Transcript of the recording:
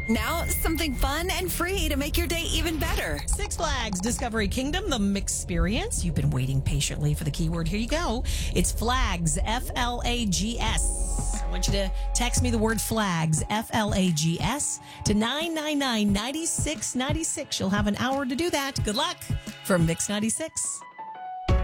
Now, something fun and free to make your day even better. Six Flags Discovery Kingdom, the Mixperience. You've been waiting patiently for the keyword. Here you go. It's flags, F-L-A-G-S. I want you to text me the word flags, F-L-A-G-S, to 999-9696. You'll have an hour to do that. Good luck from Mix 96.